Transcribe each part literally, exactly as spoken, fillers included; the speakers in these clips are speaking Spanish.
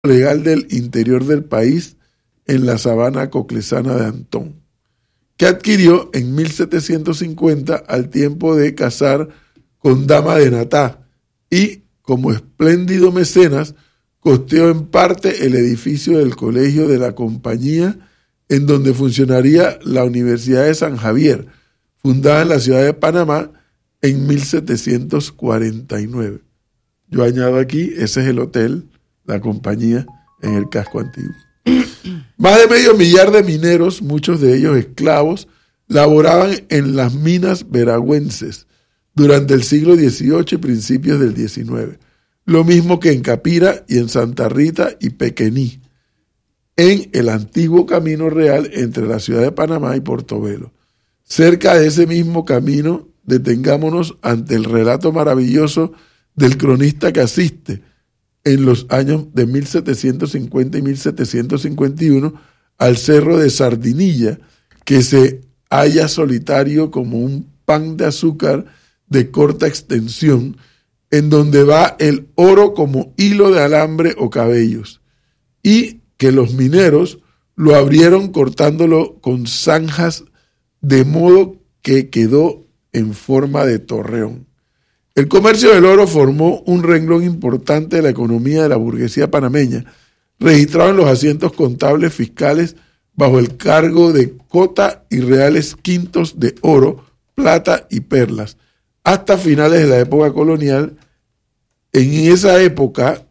legal del interior del país en la sabana coclesana de Antón, que adquirió en mil setecientos cincuenta al tiempo de casar con Dama de Natá y, como espléndido mecenas, costeó en parte el edificio del Colegio de la Compañía, en donde funcionaría la Universidad de San Javier, fundada en la ciudad de Panamá en mil setecientos cuarenta y nueve. Yo añado aquí, ese es el hotel, la Compañía, en el casco antiguo. Más de medio millar de mineros, muchos de ellos esclavos, laboraban en las minas veragüenses durante el siglo dieciocho y principios del diecinueve, lo mismo que en Capira y en Santa Rita y Pequení, en el antiguo camino real entre la ciudad de Panamá y Portobelo. Cerca de ese mismo camino, detengámonos ante el relato maravilloso del cronista que asiste en los años de mil setecientos cincuenta y mil setecientos cincuenta y uno al cerro de Sardinilla, que se halla solitario como un pan de azúcar de corta extensión, en donde va el oro como hilo de alambre o cabellos, y que los mineros lo abrieron cortándolo con zanjas de modo que quedó en forma de torreón. El comercio del oro formó un renglón importante de la economía de la burguesía panameña, registrado en los asientos contables fiscales bajo el cargo de cota y reales quintos de oro, plata y perlas, hasta finales de la época colonial. En esa época,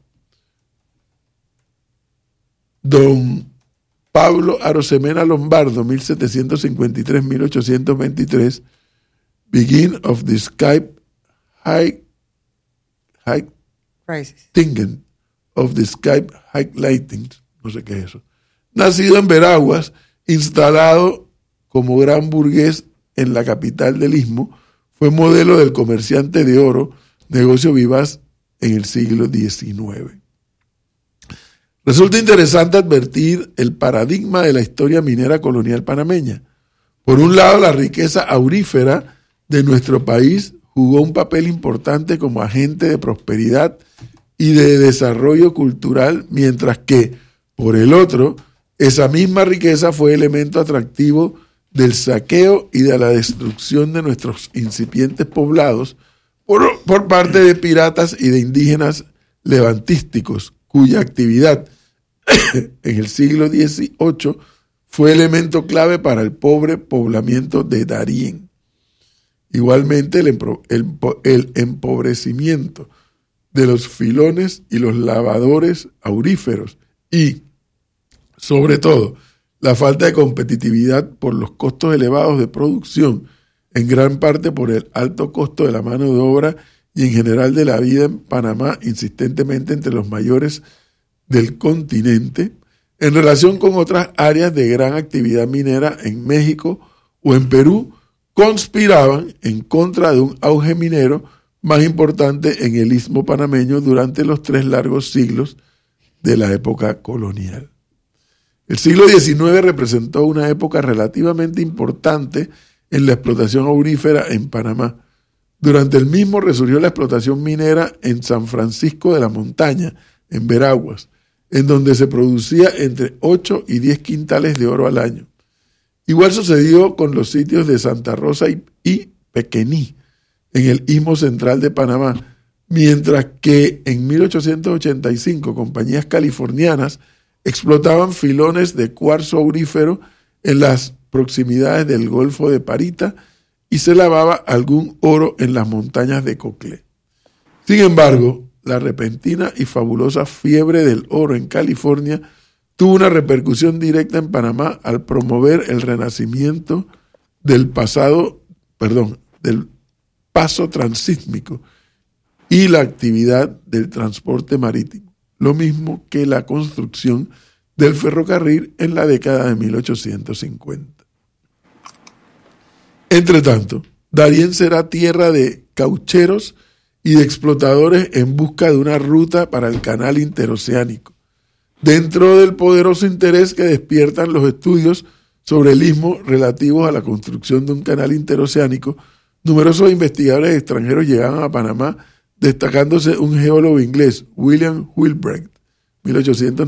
don Pablo Arosemena Lombardo, mil setecientos cincuenta y tres a mil ochocientos veintitrés, Begin of the Skype High, high Tingen of the Skype Highlighting, no sé qué es eso. Nacido en Veraguas, instalado como gran burgués en la capital del Istmo, fue modelo del comerciante de oro, negocio vivaz en el siglo diecinueve. Resulta interesante advertir el paradigma de la historia minera colonial panameña. Por un lado, la riqueza aurífera de nuestro país jugó un papel importante como agente de prosperidad y de desarrollo cultural, mientras que, por el otro, esa misma riqueza fue elemento atractivo del saqueo y de la destrucción de nuestros incipientes poblados por, por parte de piratas y de indígenas levantísticos, cuya actividad en el siglo dieciocho fue elemento clave para el pobre poblamiento de Darién. Igualmente, el, empro, el, el empobrecimiento de los filones y los lavadores auríferos y, sobre todo, la falta de competitividad por los costos elevados de producción, en gran parte por el alto costo de la mano de obra y en general de la vida en Panamá, insistentemente entre los mayores del continente, en relación con otras áreas de gran actividad minera en México o en Perú, conspiraban en contra de un auge minero más importante en el istmo panameño durante los tres largos siglos de la época colonial. El siglo diecinueve representó una época relativamente importante en la explotación aurífera en Panamá. Durante el mismo resurgió la explotación minera en San Francisco de la Montaña, en Veraguas, en donde se producía entre ocho y diez quintales de oro al año. Igual sucedió con los sitios de Santa Rosa y, y Pequení, en el istmo central de Panamá, mientras que en mil ochocientos ochenta y cinco compañías californianas explotaban filones de cuarzo aurífero en las proximidades del Golfo de Parita y se lavaba algún oro en las montañas de Coclé. Sin embargo, la repentina y fabulosa fiebre del oro en California tuvo una repercusión directa en Panamá al promover el renacimiento del pasado, perdón, del paso transísmico y la actividad del transporte marítimo, lo mismo que la construcción del ferrocarril en la década de mil ochocientos cincuenta. Entre tanto, Darién será tierra de caucheros y de explotadores en busca de una ruta para el canal interoceánico. Dentro del poderoso interés que despiertan los estudios sobre el istmo relativos a la construcción de un canal interoceánico, numerosos investigadores extranjeros llegaban a Panamá, destacándose un geólogo inglés, William Whitbread, mil ochocientos